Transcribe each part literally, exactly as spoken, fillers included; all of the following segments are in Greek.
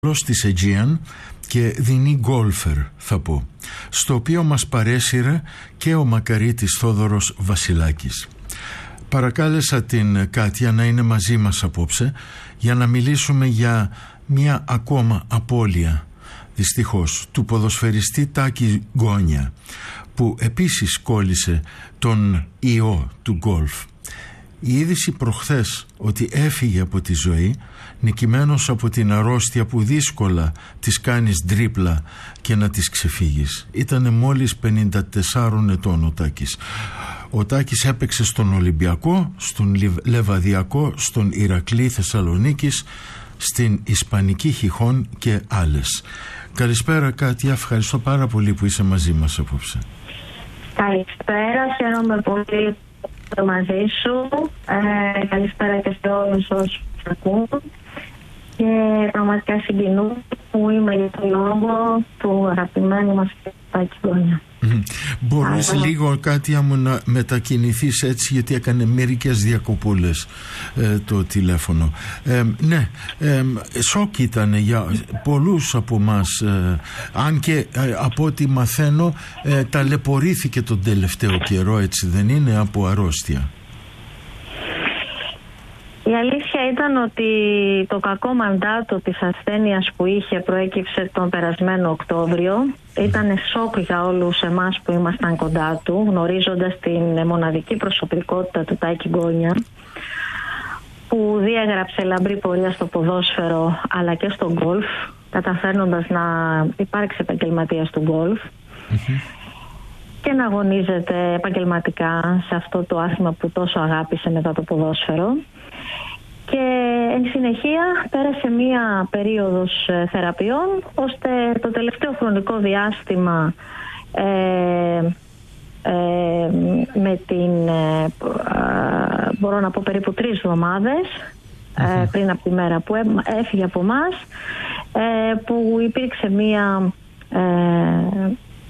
της Aegean και δεινή γκόλφερ θα πω, στο οποίο μας παρέσυρε και ο μακαρίτης Θόδωρος Βασιλάκης. Παρακάλεσα την Κάτια να είναι μαζί μας απόψε για να μιλήσουμε για μια ακόμα απώλεια, δυστυχώς, του ποδοσφαιριστή Τάκη Γκόνια, που επίσης κόλλησε τον ιό του γκολφ. Η είδηση προχθές ότι έφυγε από τη ζωή, νικημένος από την αρρώστια που δύσκολα της κάνεις τρίπλα και να της ξεφύγεις. Ήτανε μόλις πενήντα τεσσάρων ετών ο Τάκης. Ο Τάκης έπαιξε στον Ολυμπιακό, στον Λεβαδιακό, στον Ηρακλή Θεσσαλονίκης, στην Ισπανική Χιχών και άλλες. Καλησπέρα Κάτια, ευχαριστώ πάρα πολύ που είσαι μαζί μας απόψε. Καλησπέρα, χαίρομαι πολύ μαζί σου. Ε, καλησπέρα και σε όλους όσους ακούν. Και πραγματικά συγκινούμε που είμαι για τον λόγο του αγαπημένου μας Τάκη Γκόνια. Mm. Μπορείς Άρα. λίγο Κάτια μου να μετακινηθείς έτσι, γιατί έκανε μερικές διακοπούλες ε, το τηλέφωνο. ε, Ναι, ε, σοκ ήταν για πολλούς από εμάς, ε, αν και ε, από ό,τι μαθαίνω ε, ταλαιπωρήθηκε τον τελευταίο καιρό, έτσι δεν είναι, από αρρώστια? Η αλήθεια ήταν ότι το κακό μαντάτο της ασθένειας που είχε προέκυψε τον περασμένο Οκτώβριο. Ήταν σοκ για όλους εμάς που ήμασταν κοντά του, γνωρίζοντας την μοναδική προσωπικότητα του Τάκη Γκόνια, που διέγραψε λαμπρή πορεία στο ποδόσφαιρο αλλά και στο γκολφ, καταφέρνοντας να υπάρξει επαγγελματίας του γκολφ mm-hmm. και να αγωνίζεται επαγγελματικά σε αυτό το άθλημα που τόσο αγάπησε μετά το ποδόσφαιρο. Και εν συνεχεία πέρασε μία περίοδος θεραπείων, ώστε το τελευταίο χρονικό διάστημα ε, ε, με την ε, μπορώ να πω περίπου τρεις εβδομάδες ε, πριν από τη μέρα που έφυγε από εμάς, ε, που υπήρξε μία ε,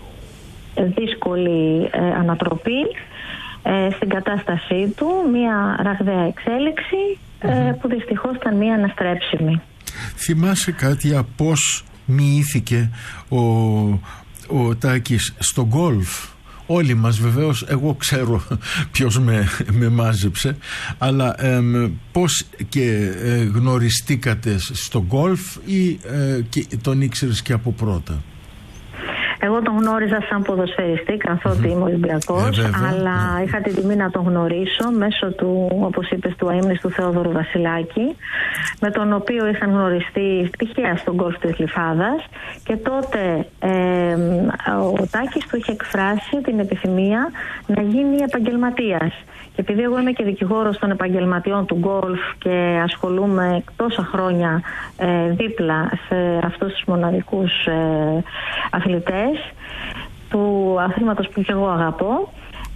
δύσκολη ε, ανατροπή ε, στην κατάστασή του, μία ραγδαία εξέλιξη Mm-hmm. που δυστυχώς ήταν μία αναστρέψιμη. Θυμάσαι κάτι πώς μοιήθηκε ο, ο Τάκης στο γκολφ? Όλοι μας βεβαίως, εγώ ξέρω ποιος με, με μάζεψε, αλλά ε, πώς και ε, γνωριστήκατε στο γκολφ ή ε, και τον ήξερες και από πρώτα? Εγώ τον γνώριζα σαν ποδοσφαιριστή, καθότι mm-hmm. είμαι Ολυμπιακός, ε, αλλά yeah. είχα την τιμή να τον γνωρίσω μέσω του, όπως είπες, του αείμνηστου Θεόδωρου Βασιλάκη, με τον οποίο είχαν γνωριστεί τυχαία στον γκολφ της Γλυφάδας, και τότε ε, ο Τάκης του είχε εκφράσει την επιθυμία να γίνει επαγγελματίας. Και επειδή εγώ είμαι και δικηγόρος των επαγγελματιών του γκολφ και ασχολούμαι τόσα χρόνια ε, δίπλα σε αυτούς τους μοναδικούς ε, αθλητές του αθλήματος που και εγώ αγαπώ,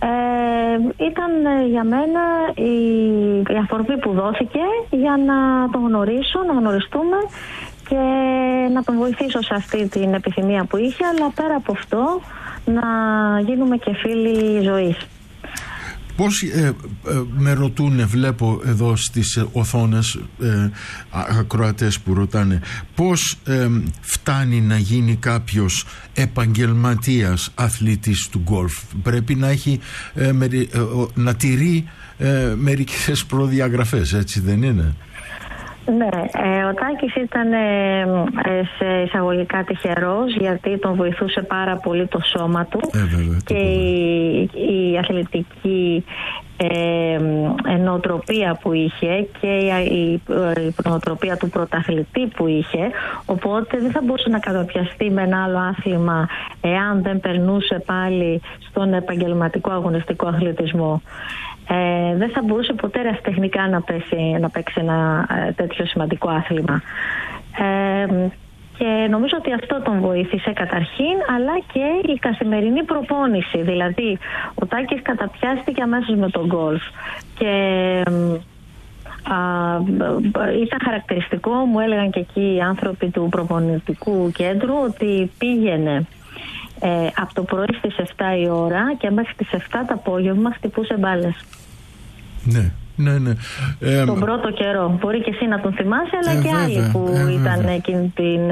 ε, ήταν για μένα η, η αφορμή που δόθηκε για να τον γνωρίσω, να γνωριστούμε και να τον βοηθήσω σε αυτή την επιθυμία που είχε, αλλά πέρα από αυτό να γίνουμε και φίλοι ζωής. Πώς ε, ε, με ρωτούνε, βλέπω εδώ στις οθόνες ε, ακροατές που ρωτάνε, πώς ε, φτάνει να γίνει κάποιος επαγγελματίας αθλητής του γκολφ? Πρέπει να έχει ε, μερι, ε, να τηρεί ε, μερικές προδιαγραφές, έτσι δεν είναι? Ναι, ε, ο Τάκης ήταν ε, ε, σε εισαγωγικά τυχερός, γιατί τον βοηθούσε πάρα πολύ το σώμα του ε, βέβαια, και η, η αθλητική ε, νοοτροπία που είχε και η, η νοοτροπία του πρωταθλητή που είχε, οπότε δεν θα μπορούσε να καταπιαστεί με ένα άλλο άθλημα εάν δεν περνούσε πάλι στον επαγγελματικό αγωνιστικό αθλητισμό. Ε, δεν θα μπορούσε ποτέ ερασιτεχνικά να, να παίξει ένα ε, τέτοιο σημαντικό άθλημα. Ε, και νομίζω ότι αυτό τον βοήθησε καταρχήν, αλλά και η καθημερινή προπόνηση. Δηλαδή, ο Τάκης καταπιάστηκε αμέσως με τον γκολφ. Και α, ήταν χαρακτηριστικό, μου έλεγαν και εκεί οι άνθρωποι του προπονητικού κέντρου, ότι πήγαινε Ε, από το πρωί στις εφτά η ώρα και μέχρι τις εφτά το απόγευμα χτυπούσε μπάλες. Ναι, ναι, ναι. Ε, τον πρώτο καιρό. Μπορεί και εσύ να τον θυμάσαι, αλλά ε, και βέβαια, άλλοι που ε, ήταν βέβαια. εκείνη την